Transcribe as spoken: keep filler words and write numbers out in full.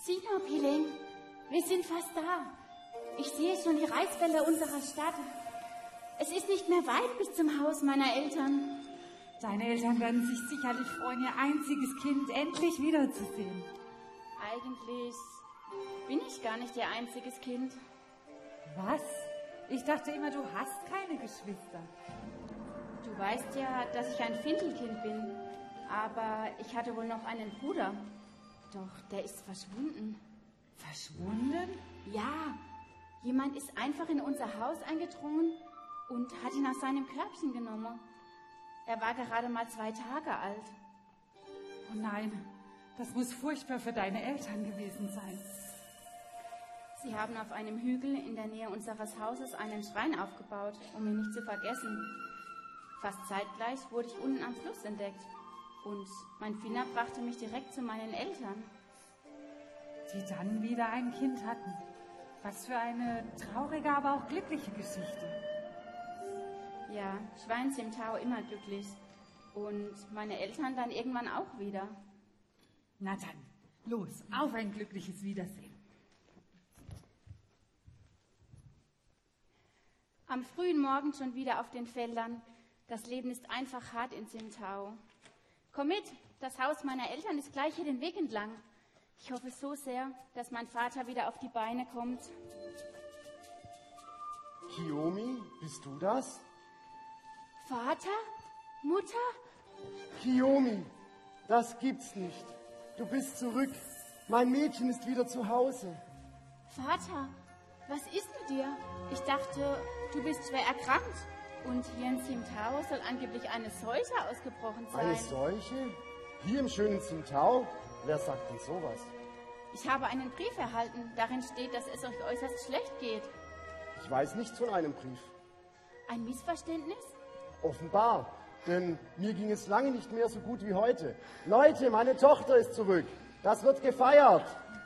Sieh nur, Piling, wir sind fast da. Ich sehe schon die Reisfelder unserer Stadt. Es ist nicht mehr weit bis zum Haus meiner Eltern. Deine Eltern werden sich sicherlich freuen, ihr einziges Kind endlich wiederzusehen. Eigentlich bin ich gar nicht ihr einziges Kind. Was? Ich dachte immer, du hast keine Geschwister. Du weißt ja, dass ich ein Findelkind bin. Aber ich hatte wohl noch einen Bruder. Doch der ist verschwunden. Verschwunden? Ja, jemand ist einfach in unser Haus eingedrungen und hat ihn aus seinem Körbchen genommen. Er war gerade mal zwei Tage alt. Oh nein, das muss furchtbar für deine Eltern gewesen sein. Sie haben auf einem Hügel in der Nähe unseres Hauses einen Schrein aufgebaut, um ihn nicht zu vergessen. Fast zeitgleich wurde ich unten am Fluss entdeckt. Und mein Finger brachte mich direkt zu meinen Eltern. Die dann wieder ein Kind hatten. Was für eine traurige, aber auch glückliche Geschichte. Ja, ich war in Simtau immer glücklich. Und meine Eltern dann irgendwann auch wieder. Na dann, los, auf ein glückliches Wiedersehen. Am frühen Morgen schon wieder auf den Feldern. Das Leben ist einfach hart in Simtau. Komm mit, das Haus meiner Eltern ist gleich hier den Weg entlang. Ich hoffe so sehr, dass mein Vater wieder auf die Beine kommt. Kiyomi, bist du das? Vater? Mutter? Kiyomi, das gibt's nicht. Du bist zurück. Mein Mädchen ist wieder zu Hause. Vater, was ist mit dir? Ich dachte, du bist schwer erkrankt. Und hier in Simtau soll angeblich eine Seuche ausgebrochen sein. Eine Seuche? Hier im schönen Simtau? Wer sagt denn sowas? Ich habe einen Brief erhalten. Darin steht, dass es euch äußerst schlecht geht. Ich weiß nichts von einem Brief. Ein Missverständnis? Offenbar, denn mir ging es lange nicht mehr so gut wie heute. Leute, meine Tochter ist zurück. Das wird gefeiert.